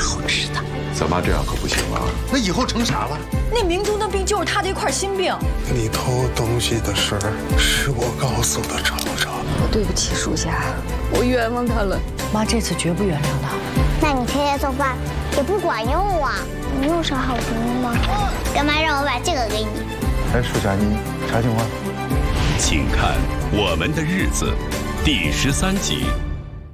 好吃的。 咱妈这样可不行啊！ 那以后成啥了？ 那明珠那病就是他的一块心病。 你偷东西的事儿是我告诉的吵吵。 我对不起舒夏，我冤枉他了。 妈这次绝不原谅他。 那你天天做饭也不管用啊！你有啥好主意吗？干嘛让我把这个给你？ 哎，舒夏，你啥情况？ 请看《我们的日子》第13集。